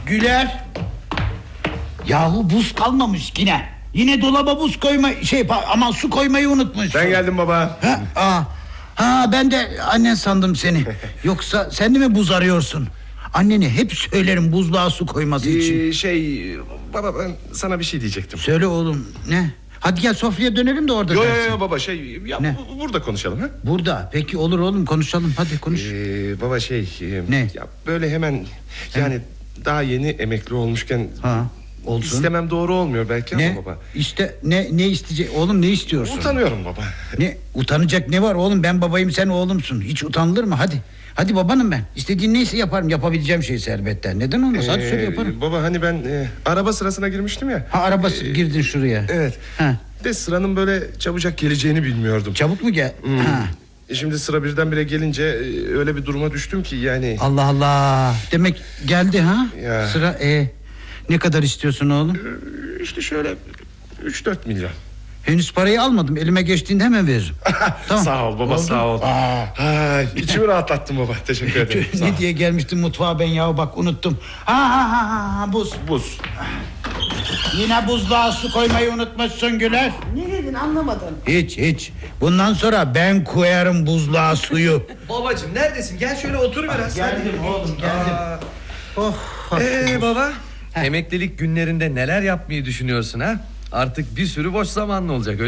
Güler. Yahu buz kalmamış yine. Yine dolaba buz koyma aman su koymayı unutmuş. Ben geldim baba. Ben de annen sandım seni. Yoksa sen de mi buz arıyorsun? Annene hep söylerim buzluğa su koyması için. Baba ben sana bir şey diyecektim. Söyle oğlum, ne? Hadi gel sofraya dönelim de orada dersin. Yo baba Ne? burada konuşalım ha. Burada peki olur oğlum, konuşalım hadi konuş. Baba Ne? Ya böyle hemen yani daha yeni emekli olmuşken Olsun. istemem doğru olmuyor belki Ne? ama baba. İşte ne isteyecek oğlum, ne istiyorsun? Utanıyorum baba. Ne utanacak ne var oğlum, ben babayım sen oğlumsun. Hiç utanılır mı? Hadi babanım ben. İstediğin neyse yaparım, yapabileceğim şeyse elbette. Neden olmaz? Hadi söyle yaparım. Baba hani ben araba sırasına girmiştim ya. Arabası girdin şuraya. Evet. De sıranın böyle çabucak geleceğini bilmiyordum. Çabuk mu gel? Şimdi sıra birdenbire gelince öyle bir duruma düştüm ki yani. Allah Allah. Demek geldi ha? Ya. Sıra ne kadar istiyorsun oğlum? İşte şöyle 3-4 milyon. Henüz parayı almadım, elime geçtiğinde hemen veririm. Tamam. Sağ ol baba. Oldu. Sağ ol. İçimi rahatlattın baba, teşekkür ederim. Ne diye gelmiştim mutfağa ben ya, bak unuttum. Buz. Yine buzluğa su koymayı unutmuşsun Güler. Ne dedin anlamadım. Hiç. Bundan sonra ben koyarım buzluğa suyu. Babacığım neredesin? Gel şöyle otur biraz. Geldim oğlum, geldim. Baba, emeklilik günlerinde neler yapmayı düşünüyorsun ha? Artık bir sürü boş zamanın olacak.